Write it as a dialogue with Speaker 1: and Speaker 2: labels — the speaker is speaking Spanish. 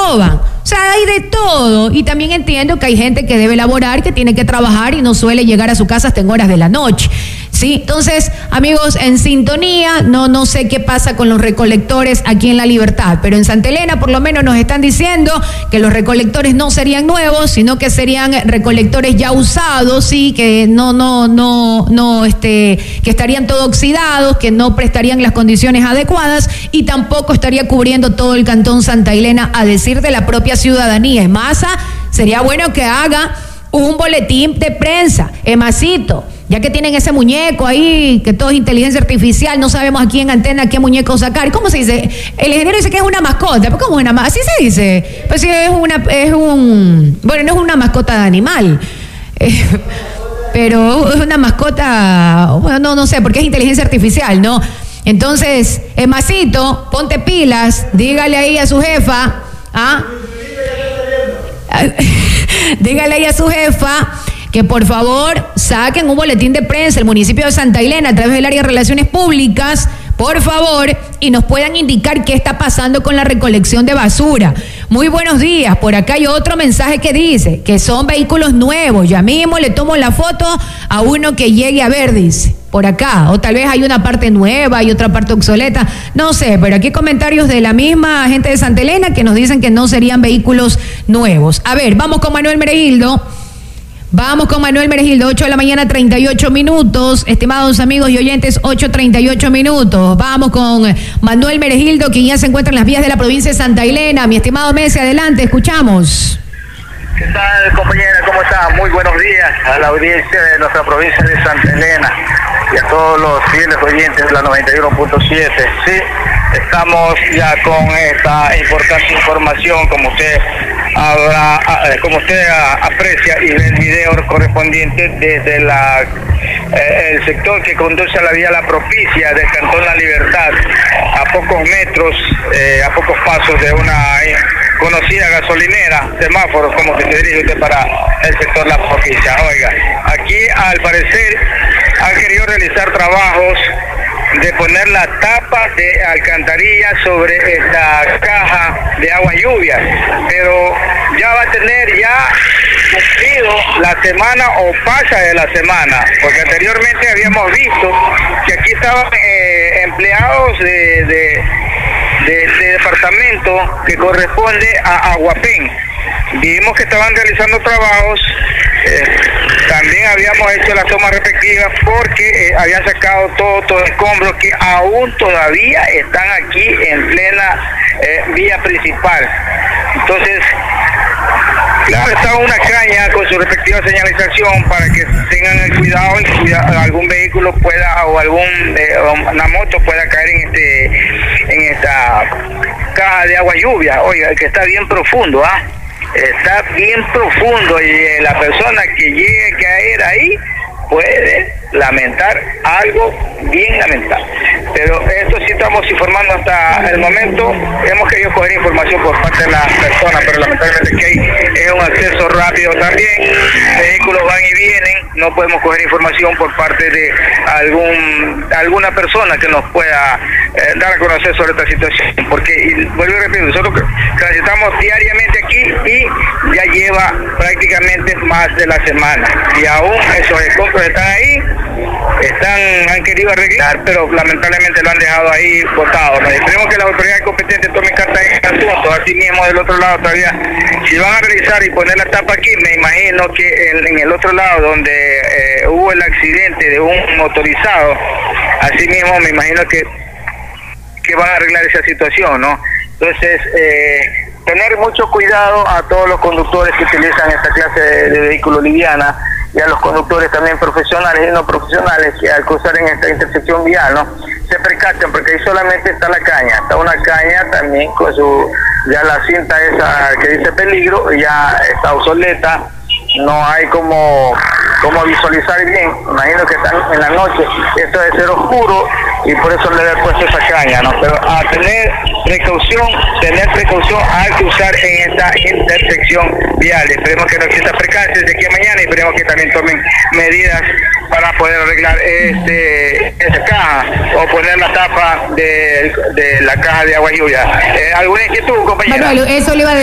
Speaker 1: roban. O sea, hay de todo. Y también entiendo que hay gente que debe laborar, que tiene que trabajar y no suele llegar a su casa hasta en horas de la noche. ¿Sí? Entonces, amigos, en sintonía, no sé qué pasa con los recolectores aquí en La Libertad, pero en Santa Elena por lo menos nos están diciendo que los recolectores no serían nuevos, sino que serían recolectores ya usados, sí, que que estarían todo oxidados, que no prestarían las condiciones adecuadas y tampoco estaría cubriendo todo el cantón Santa Elena, a decir de la propia ciudadanía. Emasa, sería bueno que haga un boletín de prensa, Emasito, ya que tienen ese muñeco ahí, que todo es inteligencia artificial, no sabemos aquí en antena qué muñeco sacar. ¿Cómo se dice? El ingeniero dice que es una mascota, pero ¿cómo es una mascota? Así se dice. Pues sí, bueno, no es una mascota de animal, pero es una mascota, bueno, no sé, porque es inteligencia artificial, ¿no? Entonces, Emasito, ponte pilas, dígale ahí a su jefa, dígale ahí a su jefa que por favor saquen un boletín de prensa el municipio de Santa Elena a través del área de relaciones públicas, por favor, y nos puedan indicar qué está pasando con la recolección de basura. Muy buenos días, por acá hay otro mensaje que dice que son vehículos nuevos, ya mismo le tomo la foto a uno que llegue a ver, dice, por acá, o tal vez hay una parte nueva y otra parte obsoleta, no sé, pero aquí comentarios de la misma gente de Santa Elena que nos dicen que no serían vehículos nuevos. A ver, vamos con Manuel Meregildo. 8 de la mañana, 38 minutos. Estimados amigos y oyentes, 8:38 minutos. Vamos con Manuel Meregildo, quien ya se encuentra en las vías de la provincia de Santa Elena. Mi estimado Messi, adelante, escuchamos.
Speaker 2: ¿Qué tal, compañera? ¿Cómo está? Muy buenos días a la audiencia de nuestra provincia de Santa Elena y a todos los fieles oyentes de la 91.7. Sí, estamos ya con esta importante información, como usted aprecia y ve el video correspondiente desde el sector que conduce a la vía La Propicia del cantón La Libertad, a pocos metros, a pocos pasos de una conocida gasolinera, semáforos, como que se dirige usted para el sector La Propicia. Oiga, aquí al parecer han querido realizar trabajos de poner la tapa de alcantarilla sobre esta caja de agua lluvia, pero ya va a tener cumplido la semana o pasa de la semana, porque anteriormente habíamos visto que aquí estaban empleados de departamento que corresponde a Aguapén. Vimos que estaban realizando trabajos, también habíamos hecho las tomas respectivas porque habían sacado todo escombros que aún todavía están aquí en plena vía principal. Entonces, claro, estaba una caña con su respectiva señalización para que tengan el cuidado y algún vehículo pueda o una moto pueda caer en esta caja de agua lluvia. Oiga, que está bien profundo, está bien profundo y la persona que llegue a caer ahí puede lamentar algo bien lamentable. Pero esto sí estamos informando hasta el momento. Hemos querido coger información por parte de las personas, pero lamentablemente que es un acceso rápido también. Vehículos van y vienen. No podemos coger información por parte de alguna persona que nos pueda dar a conocer sobre esta situación. Porque, vuelvo y repito, nosotros transitamos diariamente aquí y ya lleva prácticamente más de la semana. Y aún esos escombros están ahí. Han querido arreglar, pero lamentablemente lo han dejado ahí botado, ¿no? Esperemos que las autoridades competentes tomen carta en este asunto. Así mismo del otro lado todavía, si van a realizar y poner la tapa aquí, me imagino que en el otro lado donde hubo el accidente de un motorizado, así mismo me imagino que van a arreglar esa situación, ¿no? Entonces, tener mucho cuidado a todos los conductores que utilizan esta clase de vehículo liviana y a los conductores también profesionales y no profesionales que al cruzar en esta intersección vial, ¿no?, se percatan, porque ahí solamente está la caña, está una caña también con ya la cinta esa que dice peligro, ya está obsoleta, no hay como visualizar bien. Imagino que están en la noche, esto debe ser oscuro y por eso le he puesto esa caña, ¿no? Pero a tener precaución al cruzar en esta intersección vial. Esperemos que no exista percances de aquí a mañana y esperemos que también tomen medidas para poder arreglar esa caja o poner la tapa de la caja de agua lluvia. ¿Alguna inquietud, compañera?
Speaker 1: Manuel, eso le iba a